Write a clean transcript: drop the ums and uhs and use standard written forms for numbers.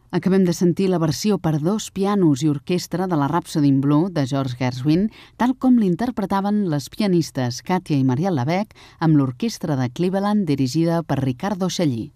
Acabem de sentir la versió per 2 pianos i orquestra de la Rhapsody in Blue de George Gershwin, tal com l'interpretaven les pianistes Katia i Marielle Beck amb l'orquestra de Cleveland dirigida per Ricardo Chailly.